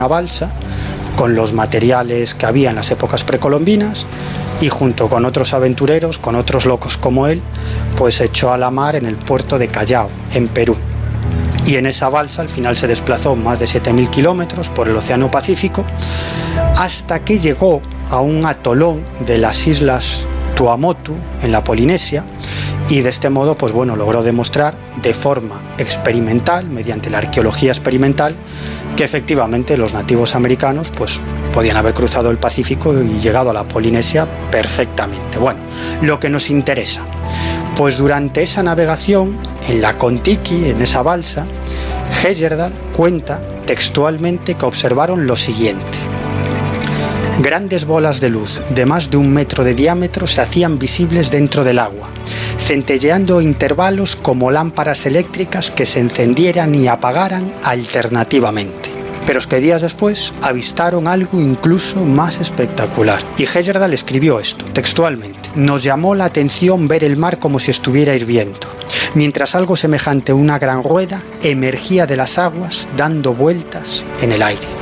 una balsa con los materiales que había en las épocas precolombinas y junto con otros aventureros, con otros locos como él, pues echó a la mar en el puerto de Callao, en Perú. Y en esa balsa al final se desplazó más de 7.000 kilómetros por el Océano Pacífico hasta que llegó a un atolón de las islas Tuamotu en la Polinesia, y de este modo pues bueno, logró demostrar de forma experimental, mediante la arqueología experimental, que efectivamente los nativos americanos pues podían haber cruzado el Pacífico y llegado a la Polinesia perfectamente. Bueno, lo que nos interesa, pues durante esa navegación en la Kon-Tiki, en esa balsa, Heyerdahl cuenta textualmente que observaron lo siguiente: grandes bolas de luz de más de 1 metro de diámetro se hacían visibles dentro del agua, centelleando a intervalos como lámparas eléctricas que se encendieran y apagaran alternativamente. Pero es que días después avistaron algo incluso más espectacular. Y Heyerdahl escribió esto, textualmente: nos llamó la atención ver el mar como si estuviera hirviendo, mientras algo semejante a una gran rueda emergía de las aguas dando vueltas en el aire.